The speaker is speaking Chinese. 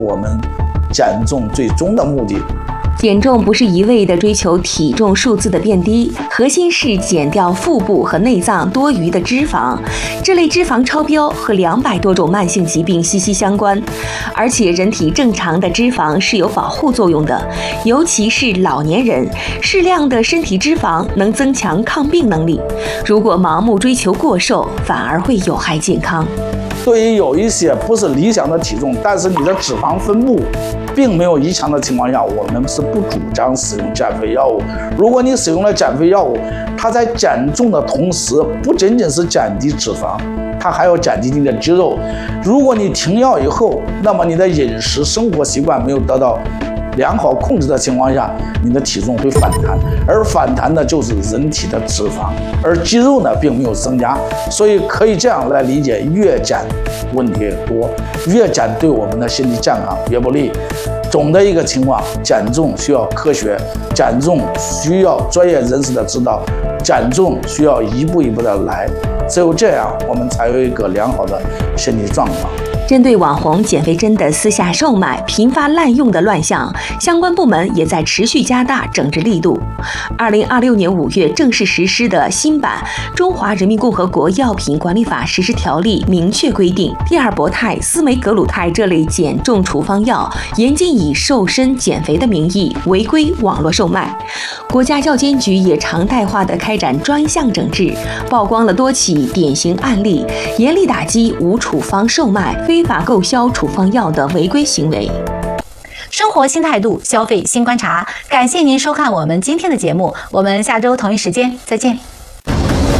我们减重最终的目的。 减重不是一味的追求体重数字的变低，核心是减掉腹部和内脏多余的脂肪。这类脂肪超标和200多种慢性疾病息息相关，而且人体正常的脂肪是有保护作用的，尤其是老年人，适量的身体脂肪能增强抗病能力。如果盲目追求过瘦，反而会有害健康。 对于有一些不是理想的体重，但是你的脂肪分布并没有异常的情况下，我们是不主张使用减肥药物。如果你使用了减肥药物，它在减重的同时，不仅仅是减低脂肪，它还要减低你的肌肉。如果你停药以后，那么你的饮食生活习惯没有得到良好控制的情况下，你的体重会反弹，而反弹的就是人体的脂肪，而肌肉呢并没有增加。所以可以这样来理解，越减问题越多，越减对我们的身体健康越不利。总的一个情况，减重需要科学，减重需要专业人士的指导，减重需要一步一步的来，只有这样，我们才有一个良好的身体状况。 针对网红减肥针的私下售卖、频发滥用的乱象，相关部门也在持续加大整治力度。2026年5月正式实施的新版《中华人民共和国药品管理法实施条例》明确规定，替尔博泰、司美格鲁肽这类减重处方药严禁以瘦身减肥的名义违规网络售卖。国家药监局也常态化地开展专项整治，曝光了多起典型案例，严厉打击无处方售卖、非法购销处方药的违规行为。 生活新态度，消费新观察。感谢您收看我们今天的节目，我们下周同一时间再见。